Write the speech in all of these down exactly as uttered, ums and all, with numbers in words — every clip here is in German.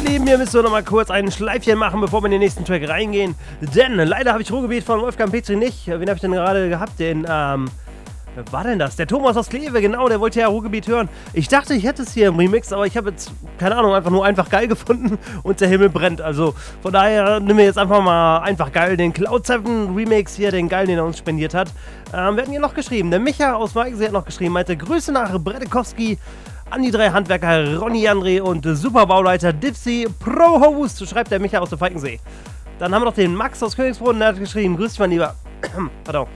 Lieben, wir müssen noch mal kurz ein Schleifchen machen, bevor wir in den nächsten Track reingehen. Denn leider habe ich Ruhrgebiet von Wolfgang Petri nicht. Wen habe ich denn gerade gehabt? Den, ähm, wer war denn das? Der Thomas aus Kleve, genau, der wollte ja Ruhrgebiet hören. Ich dachte, ich hätte es hier im Remix, aber ich habe jetzt, keine Ahnung, einfach nur einfach geil gefunden und der Himmel brennt. Also von daher nehmen wir jetzt einfach mal einfach geil den Cloud sieben Remix hier, den geilen, den er uns spendiert hat. Ähm, wir hatten hier noch geschrieben, der Micha aus Weichensee hat noch geschrieben, meinte Grüße nach Bredekowski an die drei Handwerker Ronny André und Superbauleiter Dipsy Pro Host, schreibt der Micha aus der Falkensee. Dann haben wir noch den Max aus Königsbrunn, der hat geschrieben, grüß dich mein Lieber. Pardon.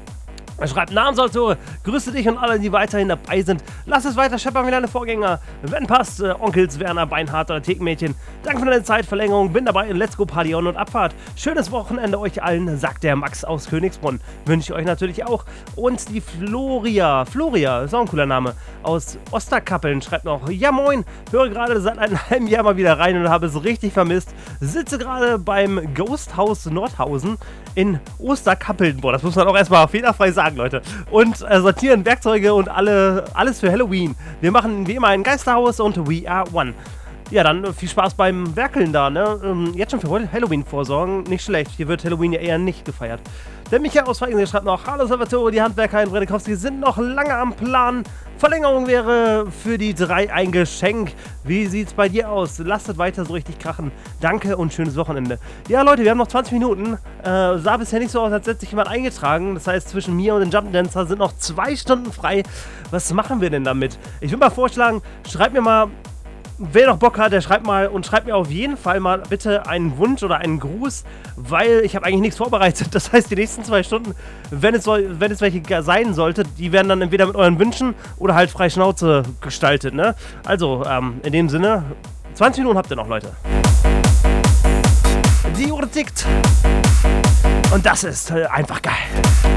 Er schreibt Namensautor, grüße dich und alle, die weiterhin dabei sind. Lass es weiter scheppern wie deine Vorgänger. Wenn passt, äh, Onkels, Werner, Beinhardt oder Thekenmädchen. Danke für deine Zeitverlängerung, bin dabei in Let's Go Party On und Abfahrt. Schönes Wochenende euch allen, sagt der Max aus Königsbrunn. Wünsche ich euch natürlich auch. Und die Floria, Floria, ist auch ein cooler Name, aus Osterkappeln schreibt noch, ja moin, höre gerade seit einem halben Jahr mal wieder rein und habe es richtig vermisst. Sitze gerade beim Ghost House Nordhausen in Osterkappeln. Boah, das muss man auch erstmal fehlerfrei sagen, Leute. Und äh, sortieren Werkzeuge und alle, alles für Halloween. Wir machen wie immer ein Geisterhaus und we are one. Ja, dann äh, viel Spaß beim Werkeln da, ne? Ähm, jetzt schon für Halloween vorsorgen, nicht schlecht. Hier wird Halloween ja eher nicht gefeiert. Der Michael aus Falkensee schreibt noch, hallo Salvatore, die Handwerker in Bredekowski sind noch lange am Plan. Verlängerung wäre für die drei ein Geschenk. Wie sieht's bei dir aus? Lasst es weiter so richtig krachen. Danke und schönes Wochenende. Ja, Leute, wir haben noch zwanzig Minuten. Äh, sah bisher nicht so aus, als hätte sich jemand eingetragen. Das heißt, zwischen mir und den Jump Dancer sind noch zwei Stunden frei. Was machen wir denn damit? Ich würde mal vorschlagen, schreibt mir mal, wer noch Bock hat, der schreibt mal und schreibt mir auf jeden Fall mal bitte einen Wunsch oder einen Gruß, weil ich habe eigentlich nichts vorbereitet. Das heißt, die nächsten zwei Stunden, wenn es, soll, wenn es welche sein sollte, die werden dann entweder mit euren Wünschen oder halt frei Schnauze gestaltet, ne? Also, ähm, in dem Sinne, zwanzig Minuten habt ihr noch, Leute. Die Uhr tickt. Und das ist äh, einfach geil.